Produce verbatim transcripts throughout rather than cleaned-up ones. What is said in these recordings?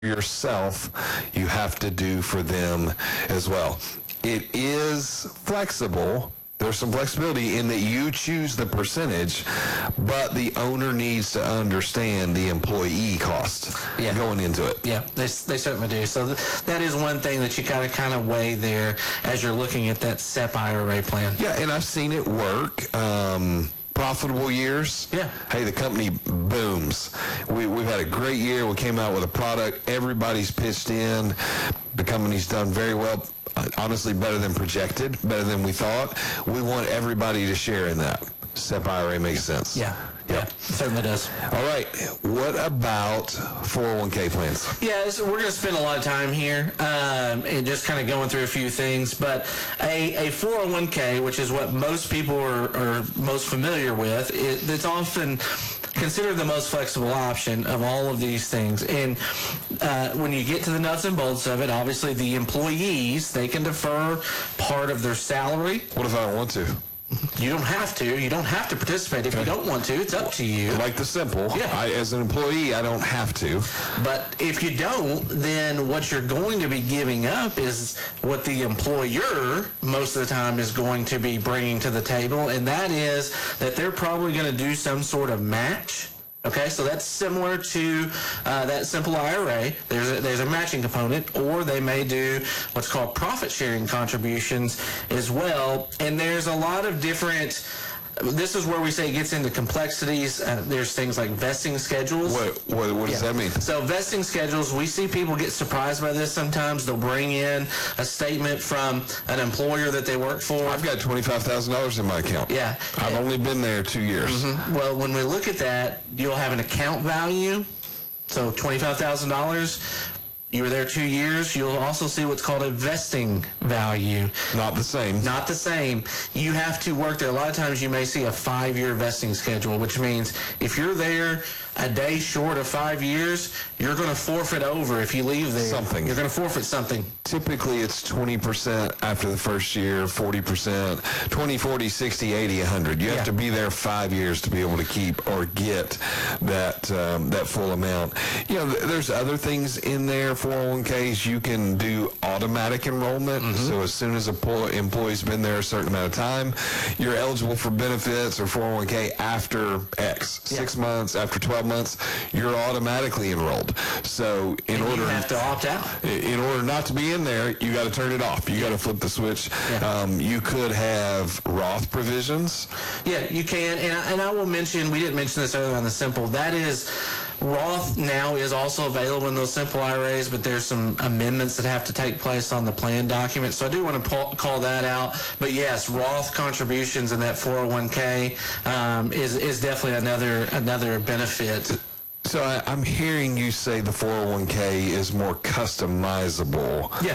yourself, you have to do for them as well. It is flexible. There's some flexibility in that you choose the percentage, but the owner needs to understand the employee cost yeah. going into it. Yeah, they, they certainly do. So th- that is one thing that you got to kind of weigh there as you're looking at that S E P I R A plan. Yeah, and I've seen it work. Um, profitable years. Yeah. Hey, the company booms. We, we've had a great year. We came out with a product. Everybody's pitched in. The company's done very well. Honestly, better than projected, better than we thought. We want everybody to share in that. S E P I R A makes sense. Yeah, yeah, yeah, it certainly does. All right, what about four oh one k plans? Yeah, so we're going to spend a lot of time here um, and just kind of going through a few things, but a, a four oh one k, which is what most people are, are most familiar with, it, it's often considered the most flexible option of all of these things. And uh, when you get to the nuts and bolts of it, obviously the employees, they can defer part of their salary. What if I don't want to? You don't have to. You don't have to participate if okay. you don't want to. It's up to you. Like the simple. Yeah. I, as an employee, I don't have to. But if you don't, then what you're going to be giving up is what the employer most of the time is going to be bringing to the table, and that is that they're probably going to do some sort of match. Okay, so that's similar to uh, that simple I R A. There's a, there's a matching component, or they may do what's called profit-sharing contributions as well. And there's a lot of different, this is where we say it gets into complexities. Uh, there's things like vesting schedules. What, what, what does yeah. that mean? So vesting schedules, we see people get surprised by this sometimes. They'll bring in a statement from an employer that they work for. I've got twenty-five thousand dollars in my account. Yeah. I've only been there two years. Mm-hmm. Well, when we look at that, you'll have an account value, so twenty-five thousand dollars. You were there two years. You'll also see what's called a vesting value. Not the same. Not the same. You have to work there. A lot of times you may see a five-year vesting schedule, which means if you're there a day short of five years, you're going to forfeit over if you leave there. Something. You're going to forfeit something. Typically, it's twenty percent after the first year, forty percent, twenty, forty, sixty, eighty, one hundred. You have yeah. to be there five years to be able to keep or get that um, that full amount. You know, th- there's other things in there. four oh one k's, you can do automatic enrollment. Mm-hmm. So as soon as a po- employee's been there a certain amount of time, you're eligible for benefits or four oh one k after X. Yeah. Six months, after twelve months, you're automatically enrolled. So in and order you have to opt out. In order not to be in there, you got to turn it off. You got to flip the switch. Yeah. Um, you could have Roth provisions. Yeah, you can. And I, and I will mention, we didn't mention this earlier on the simple, that is, Roth now is also available in those simple I R As, but there's some amendments that have to take place on the plan document. So I do want to pull, call that out. But yes, Roth contributions in that four oh one k um, is is definitely another another benefit. So I, I'm hearing you say the four oh one k is more customizable. Yeah.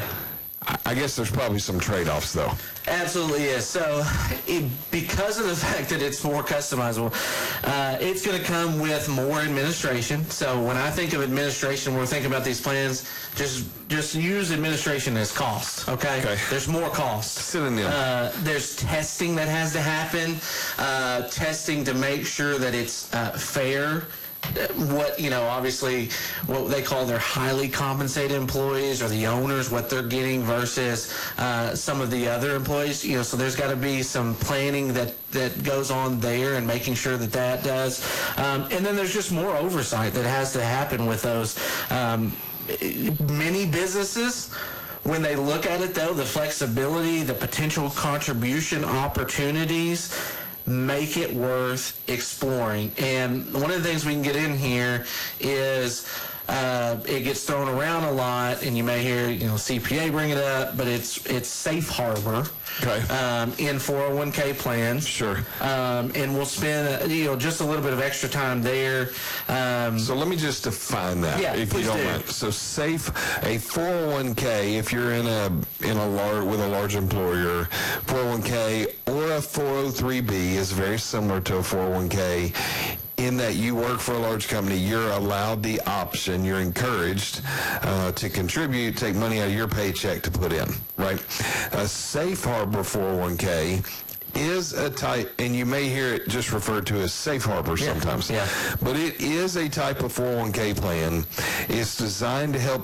I guess there's probably some trade-offs, though. Absolutely is. So it, because of the fact that it's more customizable, uh, it's going to come with more administration. So when I think of administration, we're thinking about these plans, just just use administration as cost, okay? Okay. There's more cost. Sit in there. Uh, there's testing that has to happen, uh, testing to make sure that it's uh, fair. What, you know, obviously what they call their highly compensated employees or the owners, what they're getting versus uh, some of the other employees, you know, so there's got to be some planning that, that goes on there and making sure that that does. Um, and then there's just more oversight that has to happen with those. Um, many businesses, when they look at it, though, the flexibility, the potential contribution opportunities, make it worth exploring. And one of the things we can get in here is uh, it gets thrown around a lot, and you may hear, you know, C P A bring it up, but it's it's safe harbor. Okay. Um, in four oh one k plans. Sure. Um, and we'll spend, uh, you know, just a little bit of extra time there. Um, so let me just define that, yeah, if you don't do. mind. So safe, a four oh one k, if you're in a in a large with a large employer, four oh one k or a four oh three b is very similar to a four oh one k. In that you work for a large company, you're allowed the option, you're encouraged uh, to contribute, take money out of your paycheck to put in, right? A safe harbor four oh one k is a type, and you may hear it just referred to as safe harbor sometimes, yeah. but it is a type of four oh one k plan. It's designed to help